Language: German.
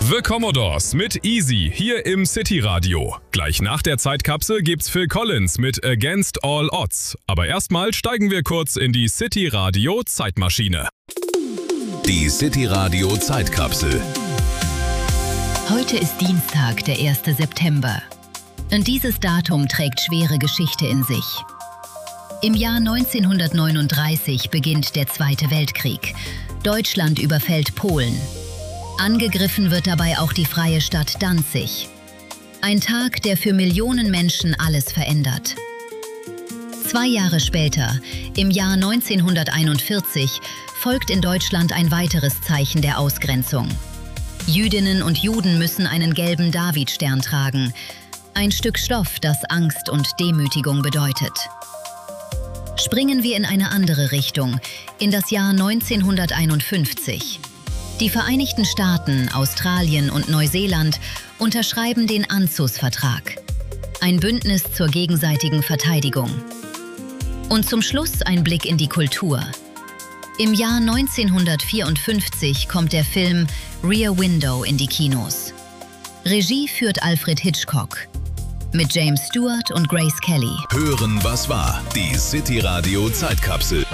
The Commodores mit Easy hier im City Radio. Gleich nach der Zeitkapsel gibt's Phil Collins mit Against All Odds. Aber erstmal steigen wir kurz in die City Radio Zeitmaschine. Die City Radio Zeitkapsel. Heute ist Dienstag, der 1. September. Und dieses Datum trägt schwere Geschichte in sich. Im Jahr 1939 beginnt der Zweite Weltkrieg. Deutschland überfällt Polen. Angegriffen wird dabei auch die freie Stadt Danzig. Ein Tag, der für Millionen Menschen alles verändert. 2 Jahre später, im Jahr 1941, folgt in Deutschland ein weiteres Zeichen der Ausgrenzung. Jüdinnen und Juden müssen einen gelben Davidstern tragen. Ein Stück Stoff, das Angst und Demütigung bedeutet. Springen wir in eine andere Richtung, in das Jahr 1951. Die Vereinigten Staaten, Australien und Neuseeland unterschreiben den ANZUS-Vertrag. Ein Bündnis zur gegenseitigen Verteidigung. Und zum Schluss ein Blick in die Kultur. Im Jahr 1954 kommt der Film Rear Window in die Kinos. Regie führt Alfred Hitchcock. Mit James Stewart und Grace Kelly. Hören, was war. Die City Radio Zeitkapsel.